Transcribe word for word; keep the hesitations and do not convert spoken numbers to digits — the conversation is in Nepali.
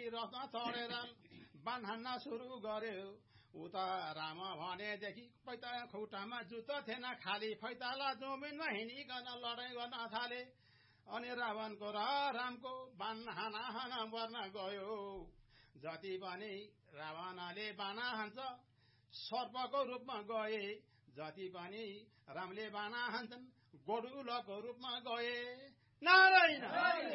देखि रथमा चढेर बाण हान्न सुरु गर्यो उता राम भनेदेखि पैता खुट्टामा जुत्ता थिएन खाली फैताला जमिनमा हिँडिकन लडाइँ गर्न थाले अनि रावणको र रामको बाण हाना हाना मर्न गयो जति पनि रावणले बाना हान्छ सर्पको रूपमा गए जति पनि रामले बाना हान्छन् गोडुलको रूपमा गए नारायण